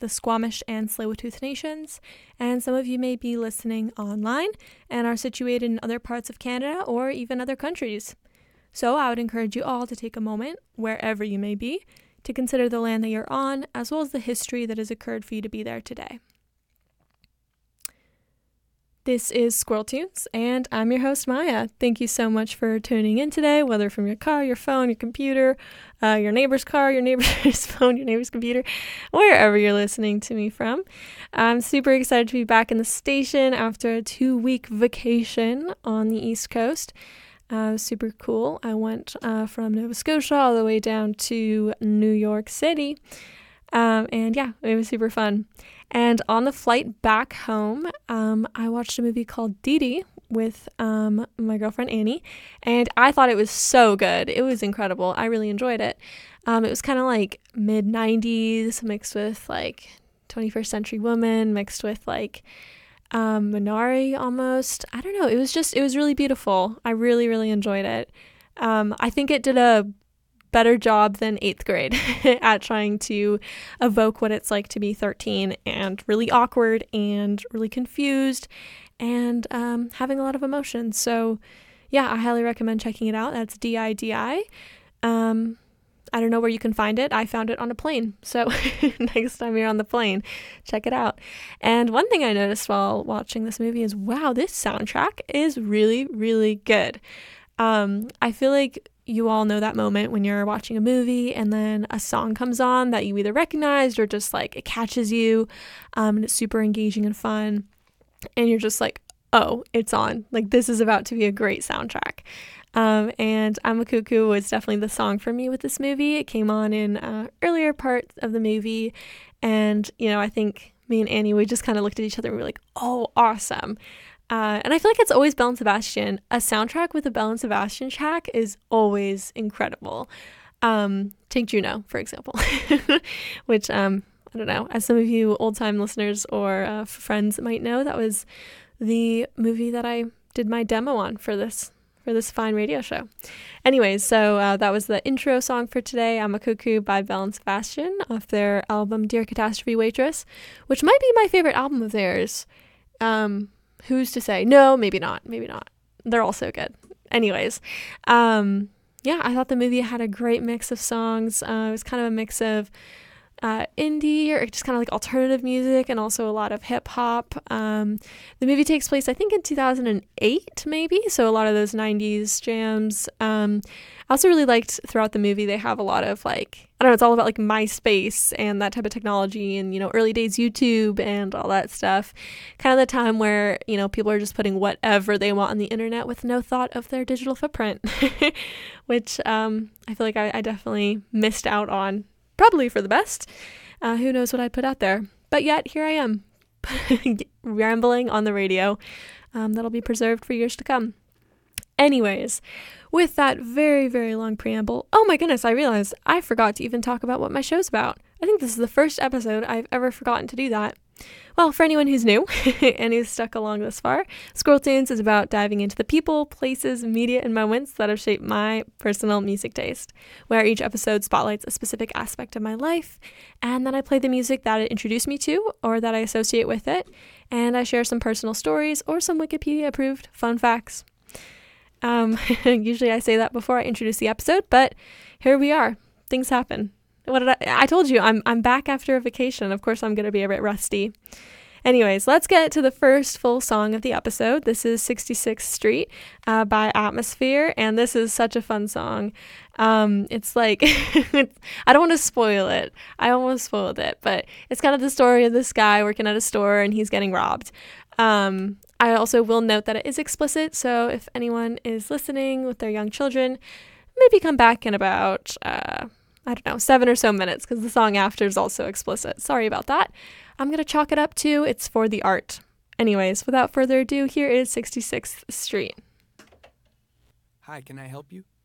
the Squamish and Tsleil-Waututh Nations, and some of you may be listening online and are situated in other parts of Canada or even other countries. So I would encourage you all to take a moment, wherever you may be, to consider the land that you're on, as well as the history that has occurred for you to be there today. This is Squirrel Tunes, and I'm your host, Maya. Thank you so much for tuning in today, whether from your car, your phone, your computer, your neighbor's car, your neighbor's phone, your neighbor's computer, wherever you're listening to me from. I'm super excited to be back in the station after a 2-week vacation on the East Coast. Super cool. I went from Nova Scotia all the way down to New York City. And yeah, it was super fun. And on the flight back home, I watched a movie called Dee Dee with my girlfriend Annie, and I thought it was so good. It was incredible. I really enjoyed it. It was kind of like mid-90s mixed with like 21st Century Woman mixed with like Minari almost. I don't know. It was really beautiful. I really, really enjoyed it. I think it did a better job than 8th grade at trying to evoke what it's like to be 13 and really awkward and really confused and having a lot of emotion. So yeah, I highly recommend checking it out. That's D-I-D-I. I don't know where you can find it. I found it on a plane. So next time you're on the plane, check it out. And one thing I noticed while watching this movie is, wow, this soundtrack is really, really good. I feel like you all know that moment when you're watching a movie and then a song comes on that you either recognized or just like it catches you, and it's super engaging and fun. And you're just like, oh, it's on. Like, this is about to be a great soundtrack. And I'm a Cuckoo was definitely the song for me with this movie. It came on in earlier parts of the movie. And, you know, I think me and Annie, we just kind of looked at each other and we were like, oh, awesome. And I feel like it's always Belle and Sebastian. A soundtrack with a Belle and Sebastian track is always incredible. Take Juno, for example, which, I don't know, as some of you old-time listeners or friends might know, that was the movie that I did my demo on for this fine radio show. Anyways, so that was the intro song for today, I'm a Cuckoo by Belle and Sebastian off their album Dear Catastrophe Waitress, which might be my favorite album of theirs. Who's to say? No, maybe not. They're all so good. Anyways, yeah, I thought the movie had a great mix of songs. It was kind of a mix of indie or just kind of like alternative music and also a lot of hip hop. The movie takes place, I think, in 2008, maybe. So a lot of those 90s jams. I also really liked throughout the movie, they have a lot of like, I don't know, it's all about like MySpace and that type of technology and, you know, early days YouTube and all that stuff. Kind of the time where, you know, people are just putting whatever they want on the internet with no thought of their digital footprint, which I feel like I definitely missed out on, probably for the best. Who knows what I'd put out there. But yet, here I am, rambling on the radio. That'll be preserved for years to come. Anyways, with that very, very long preamble, oh my goodness, I realized I forgot to even talk about what my show's about. I think this is the first episode I've ever forgotten to do that. Well, for anyone who's new and who's stuck along this far, Squirrel Tunes is about diving into the people, places, media, and moments that have shaped my personal music taste, where each episode spotlights a specific aspect of my life, and then I play the music that it introduced me to or that I associate with it, and I share some personal stories or some Wikipedia-approved fun facts. Usually I say that before I introduce the episode, but here we are. Things happen. I told you, I'm back after a vacation. Of course, I'm going to be a bit rusty. Anyways, let's get to the first full song of the episode. This is 66th Street by Atmosphere, and this is such a fun song. It's like, I don't want to spoil it. I almost spoiled it, but it's kind of the story of this guy working at a store and he's getting robbed. I also will note that it is explicit, so if anyone is listening with their young children, maybe come back in about, 7 or so minutes, because the song after is also explicit. Sorry about that. I'm going to chalk it up to it's for the art. Anyways, without further ado, here is 66th Street. Hi, can I help you?